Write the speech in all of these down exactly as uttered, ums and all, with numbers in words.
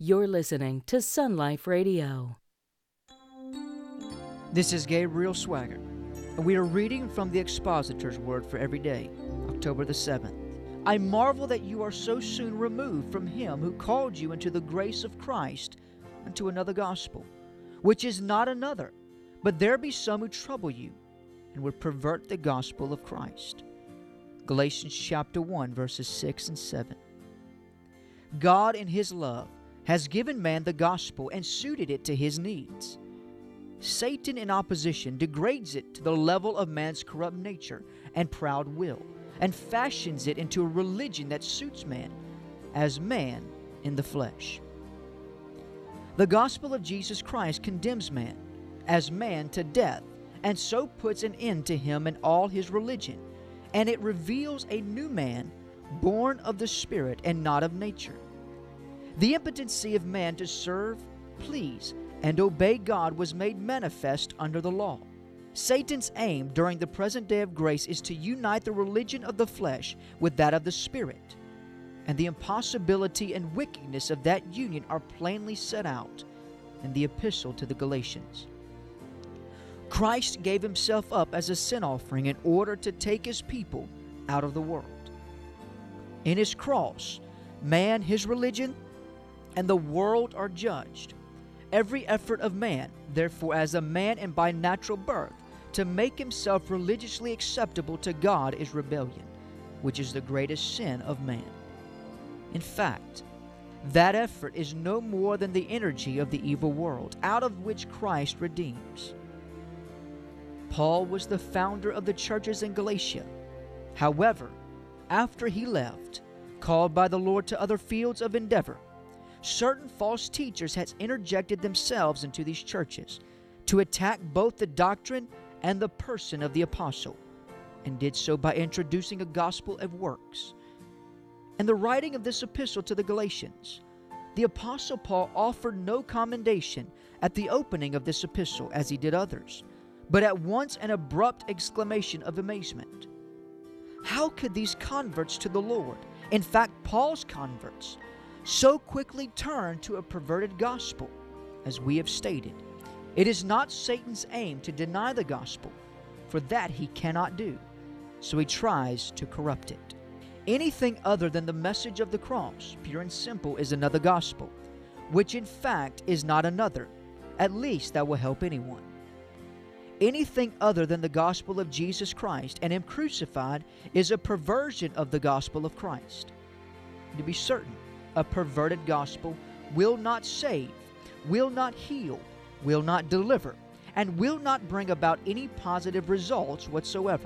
You're listening to Sun Life Radio. This is Gabriel Swagger, and we are reading from the Expositor's Word for Every Day, October the seventh. I marvel that you are so soon removed from him who called you into the grace of Christ unto another gospel, which is not another, but there be some who trouble you, and would pervert the gospel of Christ. Galatians chapter one, verses six and seven. God in His love has given man the gospel and suited it to his needs. Satan in opposition degrades it to the level of man's corrupt nature and proud will, and fashions it into a religion that suits man, as man in the flesh. The gospel of Jesus Christ condemns man, as man to death, and so puts an end to him and all his religion, and it reveals a new man, born of the Spirit and not of nature. The impotency of man to serve, please, and obey God was made manifest under the law. Satan's aim during the present day of grace is to unite the religion of the flesh with that of the Spirit, and the impossibility and wickedness of that union are plainly set out in the epistle to the Galatians. Christ gave Himself up as a sin offering in order to take His people out of the world. In His cross, man, his religion, and the world are judged. Every effort of man, therefore, as a man and by natural birth, to make himself religiously acceptable to God is rebellion, which is the greatest sin of man. In fact, that effort is no more than the energy of the evil world, out of which Christ redeems. Paul was the founder of the churches in Galatia. However, after he left, called by the Lord to other fields of endeavor, certain false teachers had interjected themselves into these churches to attack both the doctrine and the person of the apostle, and did so by introducing a gospel of works. In the writing of this epistle to the Galatians, the apostle Paul offered no commendation at the opening of this epistle as he did others, but at once an abrupt exclamation of amazement. How could these converts to the Lord, in fact Paul's converts, so quickly turn to a perverted gospel? As we have stated, it is not Satan's aim to deny the gospel, for that he cannot do, so he tries to corrupt it. Anything other than the message of the cross, pure and simple, is another gospel, which in fact is not another, at least that will help anyone. Anything other than the gospel of Jesus Christ and Him crucified is a perversion of the gospel of Christ. To be certain, a perverted gospel will not save, will not heal, will not deliver, and will not bring about any positive results whatsoever.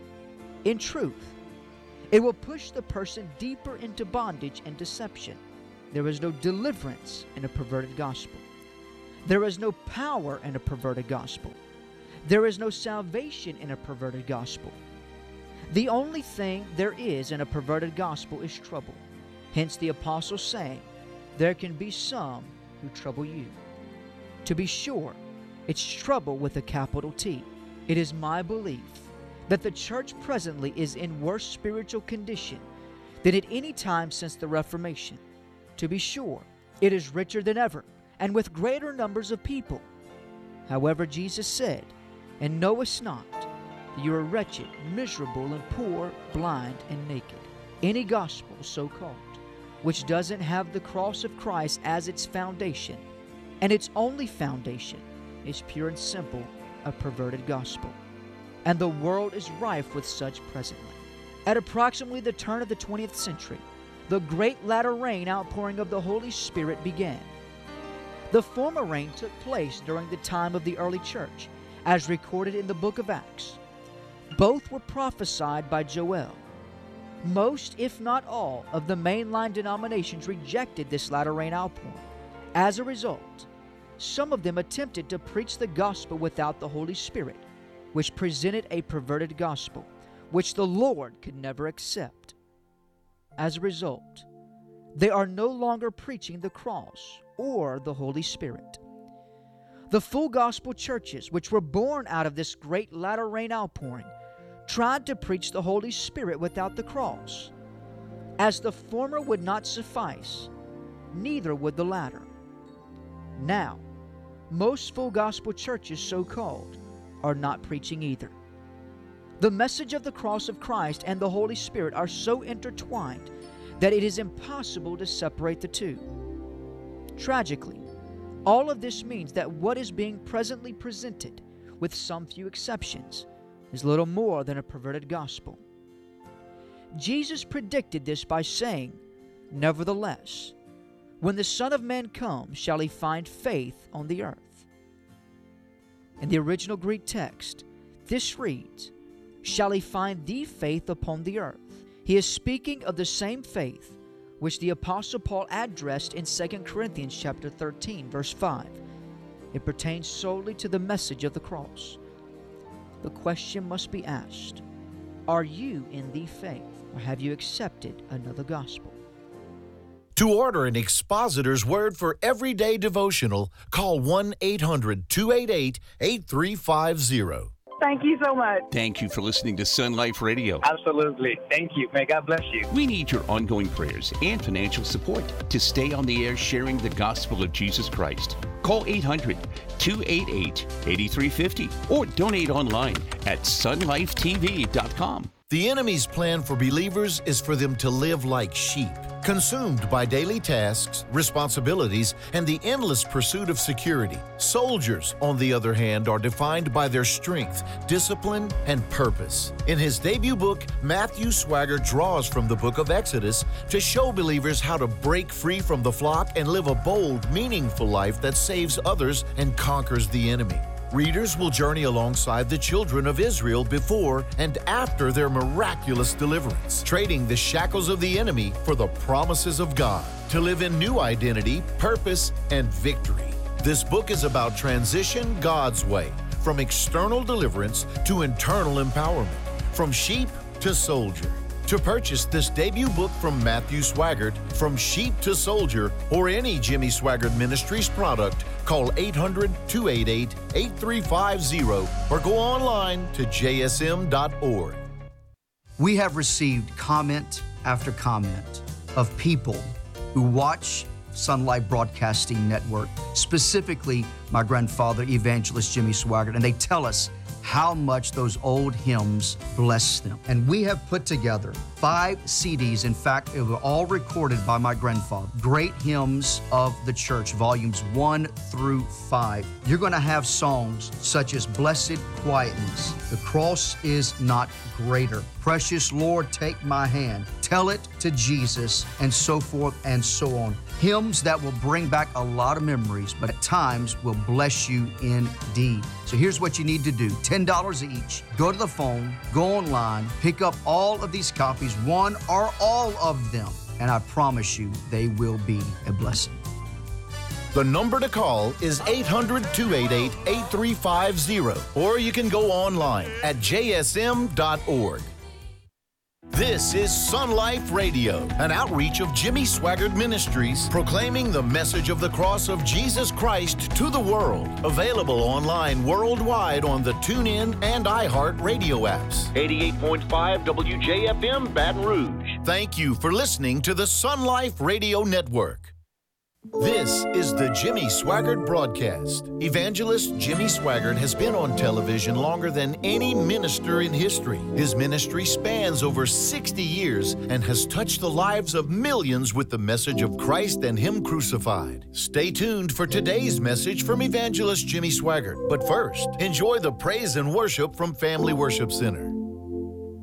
In truth, it will push the person deeper into bondage and deception. There is no deliverance in a perverted gospel. There is no power in a perverted gospel. There is no salvation in a perverted gospel. The only thing there is in a perverted gospel is trouble. Hence the apostle saying, there can be some who trouble you. To be sure, it's trouble with a capital T. It is my belief that the church presently is in worse spiritual condition than at any time since the Reformation. To be sure, it is richer than ever, and with greater numbers of people. However, Jesus said, and knowest not that you are wretched, miserable, and poor, blind, and naked. Any gospel so called, which doesn't have the cross of Christ as its foundation, and its only foundation, is pure and simple a perverted gospel. And the world is rife with such presently. At approximately the turn of the twentieth century, the great latter rain outpouring of the Holy Spirit began. The former rain took place during the time of the early church, as recorded in the book of Acts. Both were prophesied by Joel. Most, if not all, of the mainline denominations rejected this latter rain outpouring. As a result, some of them attempted to preach the gospel without the Holy Spirit, which presented a perverted gospel, which the Lord could never accept. As a result, they are no longer preaching the cross or the Holy Spirit. The full gospel churches, which were born out of this great latter rain outpouring, tried to preach the Holy Spirit without the cross. As the former would not suffice, neither would the latter. Now, most full gospel churches, so-called, are not preaching either. The message of the cross of Christ and the Holy Spirit are so intertwined that it is impossible to separate the two. Tragically, all of this means that what is being presently presented, with some few exceptions, is little more than a perverted gospel. Jesus predicted this by saying, "Nevertheless, when the Son of Man comes, shall he find faith on the earth?" In the original Greek text, this reads, "Shall he find the faith upon the earth?" He is speaking of the same faith which the Apostle Paul addressed in Second Corinthians chapter thirteen, verse five. It pertains solely to the message of the cross. The question must be asked, are you in the faith, or have you accepted another gospel? To order an Expositor's Word for Everyday Devotional, call one eight hundred two eight eight eight three five zero. Thank you so much. Thank you for listening to Sun Life Radio. Absolutely. Thank you. May God bless you. We need your ongoing prayers and financial support to stay on the air sharing the gospel of Jesus Christ. Call eight hundred two eight eight eight three five zero or donate online at sun life t v dot com. The enemy's plan for believers is for them to live like sheep, consumed by daily tasks, responsibilities, and the endless pursuit of security. Soldiers, on the other hand, are defined by their strength, discipline, and purpose. In his debut book, Matthew Swaggart draws from the book of Exodus to show believers how to break free from the flock and live a bold, meaningful life that saves others and conquers the enemy. Readers will journey alongside the children of Israel before and after their miraculous deliverance, trading the shackles of the enemy for the promises of God, to live in new identity, purpose, and victory. This book is about transition God's way, from external deliverance to internal empowerment, from sheep to soldier. To purchase this debut book from Matthew Swaggart, From Sheep to Soldier, or any Jimmy Swaggart Ministries product, call eight hundred two eight eight eight three five zero or go online to j s m dot org. We have received comment after comment of people who watch Sun Life Broadcasting Network, specifically my grandfather, Evangelist Jimmy Swaggart, and they tell us how much those old hymns bless them. And we have put together five C Ds. In fact, they were all recorded by my grandfather. Great Hymns of the Church, volumes one through five. You're going to have songs such as Blessed Quietness, The Cross is Not Greater, Precious Lord, Take My Hand, Tell It to Jesus, and so forth and so on. Hymns that will bring back a lot of memories, but at times will bless you indeed. So here's what you need to do. ten dollars each. Go to the phone, go online, pick up all of these copies, one or all of them, and I promise you they will be a blessing. The number to call is eight hundred two eight eight eight three five zero, or you can go online at j s m dot org. This is Sun Life Radio, an outreach of Jimmy Swaggart Ministries, proclaiming the message of the cross of Jesus Christ to the world. Available online worldwide on the TuneIn and iHeart radio apps. eighty-eight point five W J F M, Baton Rouge. Thank you for listening to the Sun Life Radio Network. This is the Jimmy Swaggart Broadcast. Evangelist Jimmy Swaggart has been on television longer than any minister in history. His ministry spans over sixty years and has touched the lives of millions with the message of Christ and Him crucified. Stay tuned for today's message from Evangelist Jimmy Swaggart. But first, enjoy the praise and worship from Family Worship Center.